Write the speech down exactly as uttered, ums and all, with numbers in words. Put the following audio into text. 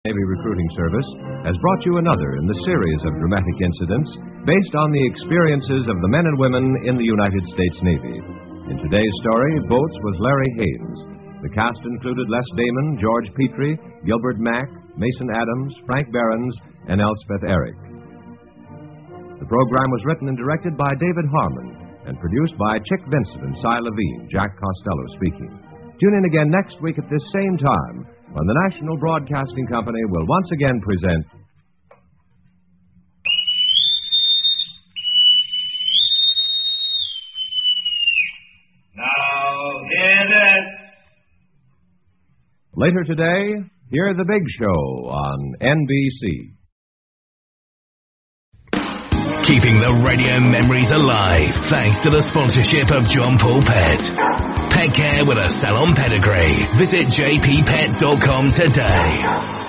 Navy Recruiting Service has brought you another in the series of dramatic incidents based on the experiences of the men and women in the United States Navy. In today's story, Boats was Larry Haines. The cast included Les Damon, George Petrie, Gilbert Mack, Mason Adams, Frank Behrens, and Elspeth Eric. The program was written and directed by David Harmon and produced by Chick Vincent and Cy Levine, Jack Costello speaking. Tune in again next week at this same time when the National Broadcasting Company will once again present Now, hear this. Later today, hear The Big Show on N B C. Keeping the radio memories alive thanks to the sponsorship of John Paul Pet. Pet care with a salon pedigree. Visit j p pet dot com today.